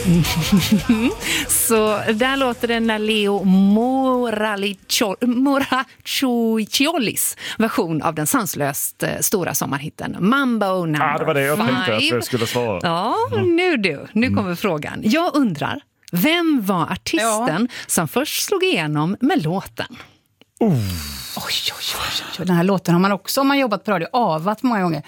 Så där låter det när Leo Moracchiolis version av den sanslöst stora sommarhitten Mambo number det var det jag tänkte 5. att jag skulle svara. Ja, nu kommer frågan. Jag undrar, vem var artisten som först slog igenom med låten? Oj. Den här låten har man också, om man jobbat på radio, avat många gånger.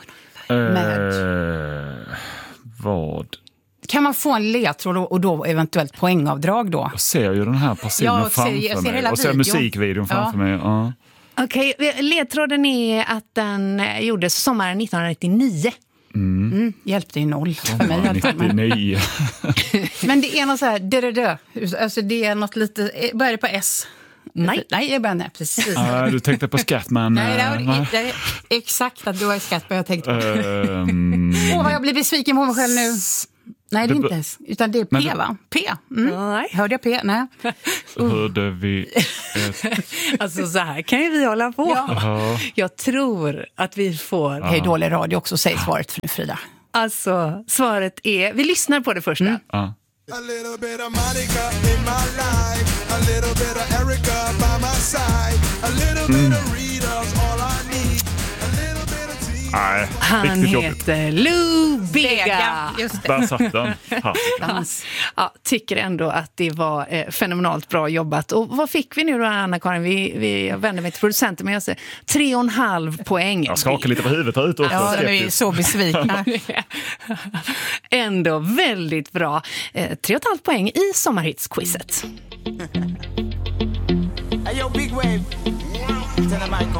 Vad? Kan man få en ledtråd och då eventuellt poängavdrag då? Jag ser ju den här personen framför mig. Och ser musikvideon framför mig. Ja. Okej, ledtråden är att den gjordes sommaren 1999. Hjälpte ju noll för mig. 99. Men det är något så här, alltså det är något lite, börjar det på S? Nej, jag börjar nej, precis. Du tänkte på Scatman. Nej, det är exakt att du har Scatman jag tänkte. Vad jag blir besviken på mig själv nu. Nej, det är inte S, utan det är P, va? P. Nej. Hörde jag P? Nej. Hörde vi Alltså så här kan ju vi hålla på. Ja. Jag tror att vi får... Det är dålig radio också, säg svaret för nu, Frida. Alltså, svaret är... Vi lyssnar på det första. Ja. A little bit of Monica in my life, a little bit of Erica by my side, a little bit of Rita's all I need, a little bit of tea. Nej, Han riktigt jobbigt. heter Lou Bega. Just det. Där satt den. Ja, tycker ändå att det var fenomenalt bra jobbat. Och vad fick vi nu då, Anna-Karin? Vi vänder mig till producenten, men jag säger 3,5 poäng. Jag skakar lite på huvudet här ute. Ja, de är så besvikna. Ändå väldigt bra. 3,5 poäng i sommarhitsquizet. Hey, yo, Big Wave. Tell them I